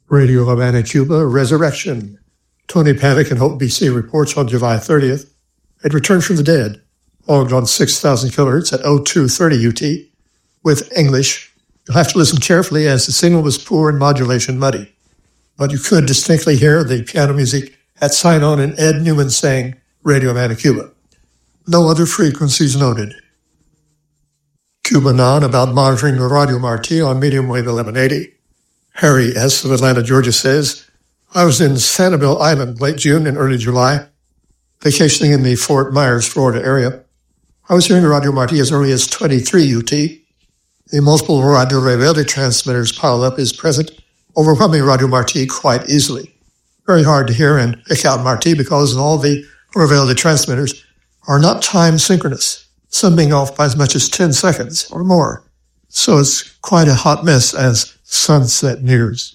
Radio Havana, Cuba, Resurrection. Tony Panic and Hope BC reports on July 30th. It returned from the dead, logged on 6,000 kilohertz at 0230 UT, with English. You'll have to listen carefully as the signal was poor and modulation muddy. But you could distinctly hear the piano music at Sinon and Ed Newman saying Radio Havana, Cuba. No other frequencies noted. Cuba Non about monitoring the Radio Marti on medium wave 1180. Harry S. of Atlanta, Georgia says, I was in Sanibel Island late June and early July, vacationing in the Fort Myers, Florida area. I was hearing Radio Marti as early as 23 UT. The multiple Radio Rebelde transmitters piled up is present, overwhelming Radio Marti quite easily. Very hard to hear and pick out Marti because all the Rebelde transmitters are not time synchronous, some being off by as much as 10 seconds or more. So it's quite a hot mess as sunset nears.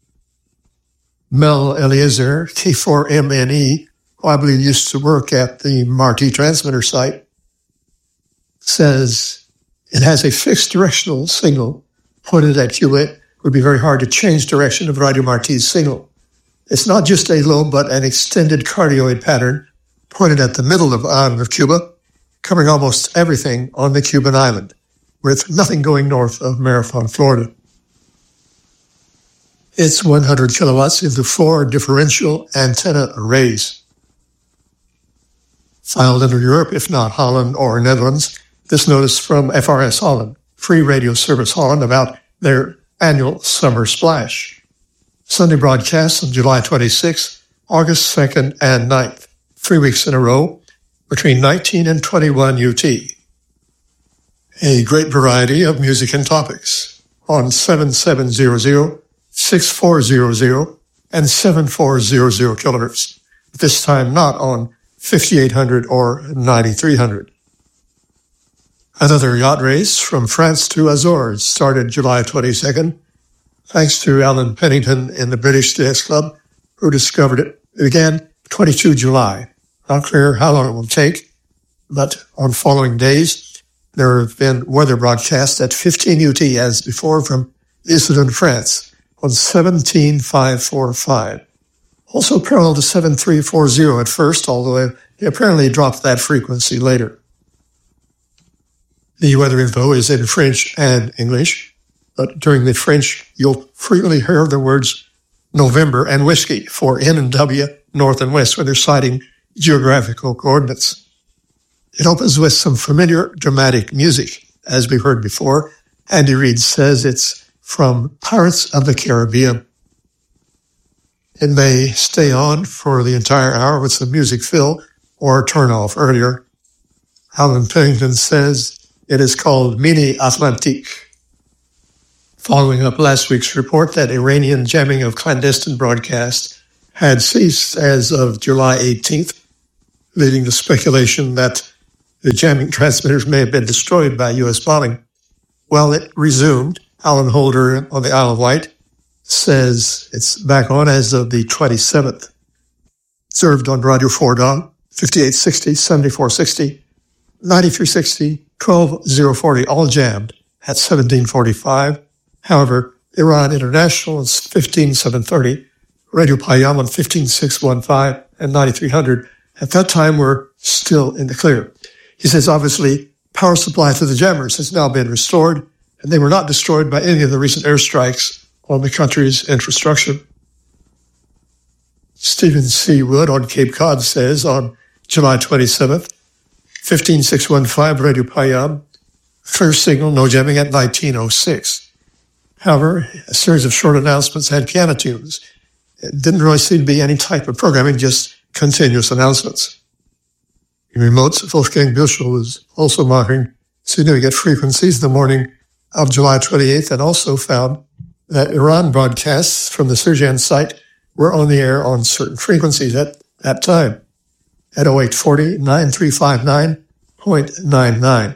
Mel Eliezer, K4MNE, who I believe used to work at the Marti transmitter site, says it has a fixed directional signal pointed at Cuba. It would be very hard to change direction of Radio Marti's signal. It's not just a low, but an extended cardioid pattern pointed at the middle of the island of Cuba, covering almost everything on the Cuban island, with nothing going north of Marathon, Florida. It's 100 kilowatts into 4 differential antenna arrays. Filed under Europe, if not Holland or Netherlands, this notice from FRS Holland, Free Radio Service Holland, about their annual summer splash. Sunday broadcasts on July 26th, August 2nd, and 9th, 3 weeks in a row, between 19 and 21 UT. A great variety of music and topics on 7700, 6400, and 7400 kilohertz, this time not on 5800 or 9300. Another yacht race from France to Azores started July 22nd, thanks to Alan Pennington in the British DX Club, who discovered it. It began 22 July. Not clear how long it will take, but on following days, there have been weather broadcasts at 15 UT as before from Issoudun, France, on 17545. Also parallel to 7340 at first, although they apparently dropped that frequency later. The weather info is in French and English, but during the French, you'll frequently hear the words November and whiskey for N and W, north and west, when they're citing geographical coordinates. It opens with some familiar dramatic music, as we've heard before. Andy Reid says it's from Pirates of the Caribbean. It may stay on for the entire hour with some music fill or turn off earlier. Alan Pennington says it is called Mini Atlantique. Following up last week's report that Iranian jamming of clandestine broadcasts had ceased as of July 18th, leading to speculation that the jamming transmitters may have been destroyed by U.S. bombing. Well, it resumed. Alan Holder on the Isle of Wight says it's back on as of the 27th. Served on Radio Fordon, 5860, 7460, 9360, 12040, all jammed at 1745. However, Iran International is 15730, Radio Payam on 15615 and 9300 at that time were still in the clear. He says, obviously, power supply to the jammers has now been restored, and they were not destroyed by any of the recent airstrikes on the country's infrastructure. Stephen C. Wood on Cape Cod says on July 27th, 15615 Radio Payam, clear signal, no jamming at 1906. However, a series of short announcements had piano tunes. It didn't really seem to be any type of programming, just continuous announcements. In remotes, Wolfgang Büchel was also monitoring significant frequencies the morning of July 28th and also found that Iran broadcasts from the Surjan site were on the air on certain frequencies at that time, at 0840, 9359.99,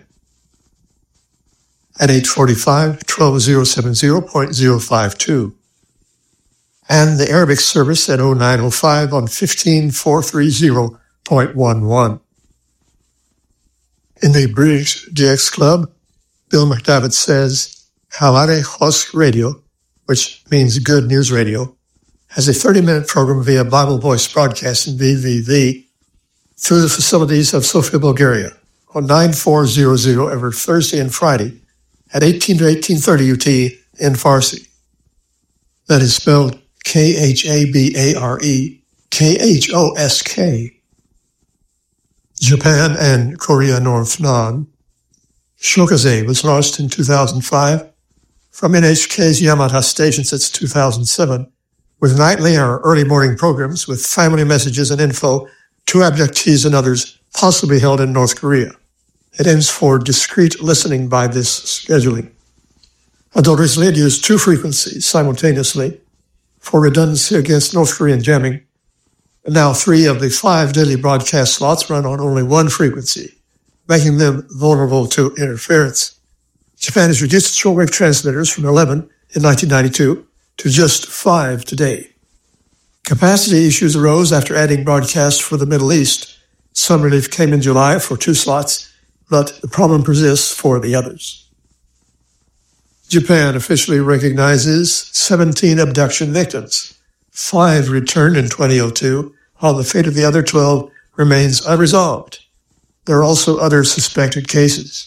at 845, 12070.052, and the Arabic service at 0905 on 15430.11. In the British DX Club, Bill McDavitt says, Haware Khosk Radio, which means good news radio, has a 30-minute program via Bible Voice Broadcasting, BVV, through the facilities of Sofia, Bulgaria, on 9400 every Thursday and Friday at 18 to 18:30 UT in Farsi. That is spelled Khabare, Khosk. Japan and Korea North Non. Shokaze was launched in 2005 from NHK's Yamata station since 2007, with nightly or early morning programs with family messages and info to abductees and others possibly held in North Korea. It aims for discreet listening by this scheduling. Adulterously, it used 2 frequencies simultaneously for redundancy against North Korean jamming. And now 3 of the 5 daily broadcast slots run on only 1 frequency, making them vulnerable to interference. Japan has reduced its shortwave transmitters from 11 in 1992 to just 5 today. Capacity issues arose after adding broadcasts for the Middle East. Some relief came in July for 2 slots, but the problem persists for the others. Japan officially recognizes 17 abduction victims. 5 returned in 2002, while the fate of the other 12 remains unresolved. There are also other suspected cases.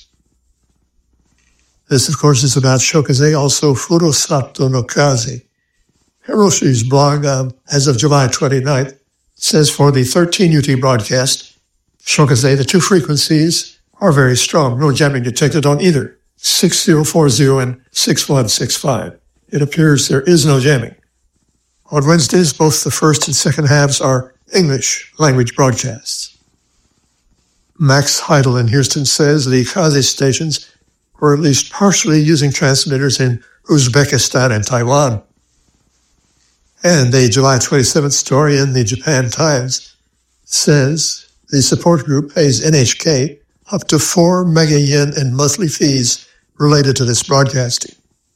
This, of course, is about Shokaze, also Furusato no Kaze. Hiroshi's blog, as of July 29th, says for the 13 UT broadcast, Shokaze, the 2 frequencies are very strong. No jamming detected on either 6040 and 6165. It appears there is no jamming. On Wednesdays, both the first and second halves are English language broadcasts. Max Heidel in Houston says the Kaze stations were at least partially using transmitters in Uzbekistan and Taiwan. And a July 27th story in the Japan Times says the support group pays NHK up to 4 mega yen in monthly fees related to this broadcasting.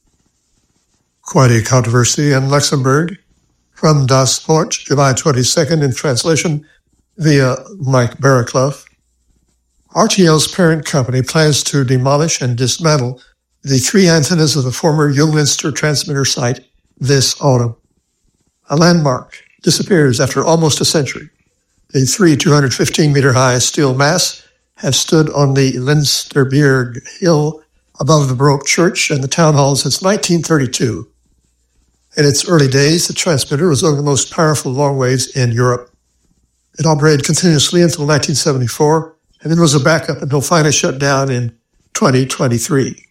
Quite a controversy in Luxembourg. From Das Sport, July 22nd, in translation via Mike Barraclough. RTL's parent company plans to demolish and dismantle the 3 antennas of the former Junglinster transmitter site this autumn. A landmark disappears after almost a century. The 3 215-meter-high steel masts have stood on the Linsterberg Hill above the Baroque church and the town hall since 1932. In its early days, the transmitter was one of the most powerful longwaves in Europe. It operated continuously until 1974, and then was a backup until finally shut down in 2023.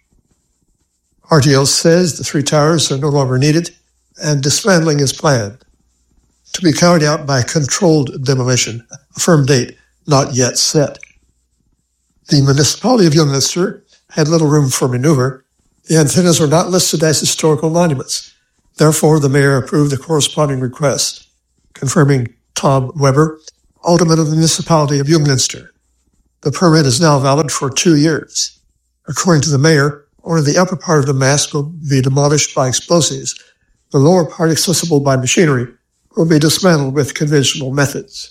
RTL says the 3 towers are no longer needed, and dismantling is planned to be carried out by controlled demolition, a firm date not yet set. The municipality of Junglinster had little room for maneuver. The antennas were not listed as historical monuments. Therefore, the mayor approved the corresponding request, confirming Tom Weber, alderman of the municipality of Junglinster. The permit is now valid for 2 years. According to the mayor, only the upper part of the mast will be demolished by explosives. The lower part, accessible by machinery, will be dismantled with conventional methods.